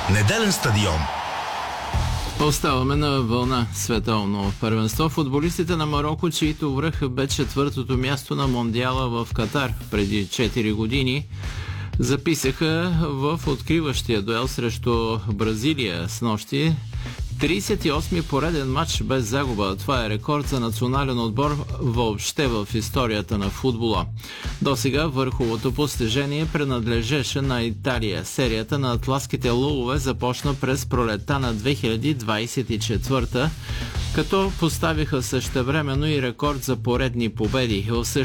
Неделен стадион. Оставаме на вълна световно първенство. Футболистите на Мароко, чието връх бе четвъртото място на Мондиала в Катар преди 4 години, записаха в откриващия дуел срещу Бразилия снощи 38-ми пореден матч без загуба. Това е рекорд за национален отбор въобще в историята на футбола. До сега върховото постижение принадлежеше на Италия. Серията на атласките лъвове започна през пролета на 2024, като поставиха същевременно и рекорд за поредни победи.